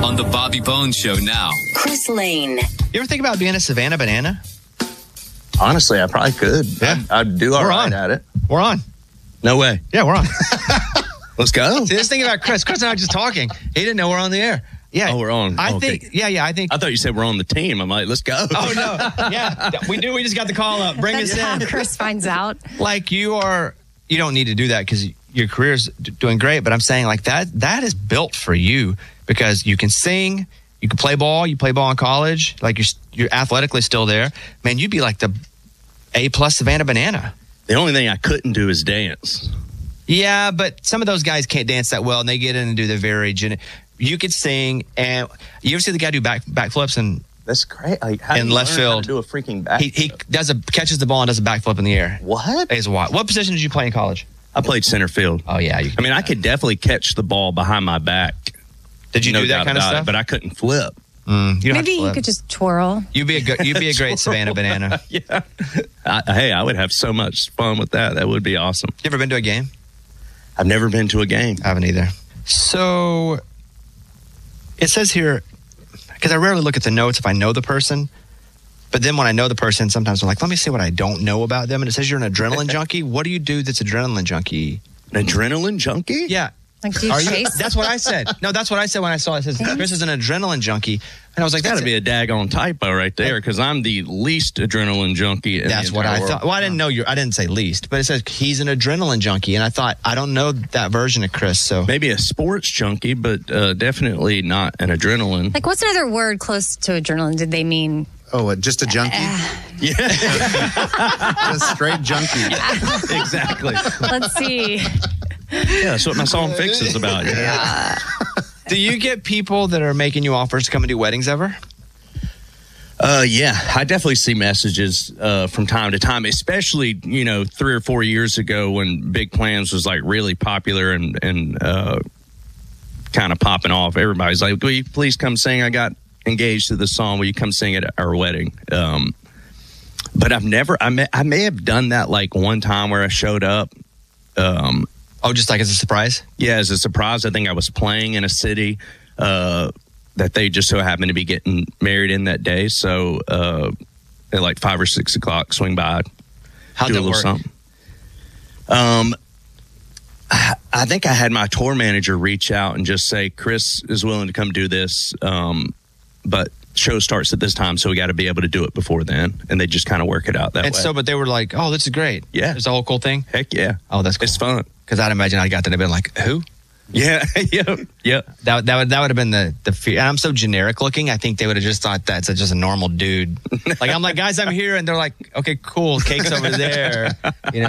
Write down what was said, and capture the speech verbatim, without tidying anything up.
on the Bobby Bones Show now. Chris Lane. You ever think about being a Savannah Banana? Honestly, I probably could. Yeah. I'd, I'd do all We're right on. at it. We're on. No way. Yeah, we're on. Let's go. See, this thing about Chris. Chris and I were just talking. He didn't know we're on the air. Yeah. Oh, we're on. I Okay. think, yeah, yeah, I think. I thought you said we're on the team. I'm like, let's go. Oh, no. Yeah, we do. We just got the call up. Bring That's us how in. Chris finds out. Like, you are, you don't need to do that because your career's d- doing great. But I'm saying, like, that that is built for you because you can sing, you can play ball, you play ball in college. Like, you're, you're athletically still there. Man, you'd be like the A-plus Savannah Banana. The only thing I couldn't do is dance. Yeah, but some of those guys can't dance that well, and they get in and do the very. Gen- you could sing, and you ever see the guy do back backflips and That's great. Like, how do In you left learn how field. to do a freaking back. he he does a catches the ball and does a backflip in the air. What? Is what? What position did you play in college? I played center field. Oh yeah, you I mean, I could definitely catch the ball behind my back. did you no do that doubt kind of about stuff? it, but I couldn't flip. Mm, you don't have Maybe to you flip. could just twirl. You'd be a good. You'd be a great Savannah Banana. Yeah. I, hey, I would have so much fun with that. That would be awesome. You ever been to a game? I've never been to a game. I haven't either. So it says here, because I rarely look at the notes if I know the person, but then when I know the person, sometimes I'm like, let me see what I don't know about them. And it says you're an adrenaline junkie. What do you do that's adrenaline junkie? An adrenaline junkie? Yeah. Like, do you Are you? chase? That's what I said. No, that's what I said when I saw it. It says Chris is an adrenaline junkie. And I was like, Got that's to be a daggone typo right there because I'm the least adrenaline junkie in That's the what entire I world. thought. Well, I didn't know you. I didn't say least, but it says he's an adrenaline junkie, and I thought I don't know that version of Chris. So Maybe a sports junkie, but uh, definitely not an adrenaline. Like, what's another word close to adrenaline? Did they mean? Oh, uh, just a junkie? Yeah, Just straight junkie. exactly. Let's see. Yeah, that's what my song Fix is about. Yeah. do you get people that are making you offers to come and do weddings ever? Uh, yeah, I definitely see messages uh, from time to time, especially, you know, three or four years ago when Big Plans was like really popular and, and uh, kind of popping off. Everybody's like, will you please come sing? I got engaged to this song. Will you come sing at our wedding? Um, but I've never, I may, I may have done that like one time where I showed up. Um, Oh, just like as a surprise? yeah, as a surprise. I think I was playing in a city uh, that they just so happened to be getting married in that day. So uh, at like five or six o'clock, swing by, How'd do a that little work? something. Um, I, I think I had my tour manager reach out and just say, Chris is willing to come do this, um, but show starts at this time, so we got to be able to do it before then. And they just kind of work it out that And way. so, but they were like, "Oh, this is great." Yeah. it's a whole cool thing. Heck yeah. Oh, that's cool. It's fun. Because I'd imagine I got that and been like, "Who?" Yeah, yeah, yeah. That that would that would have been the the fear. And I'm so generic looking. I think they would have just thought that's a, just a normal dude. Like I'm like, guys, I'm here, and they're like, "Okay, cool, cake's over there." You know.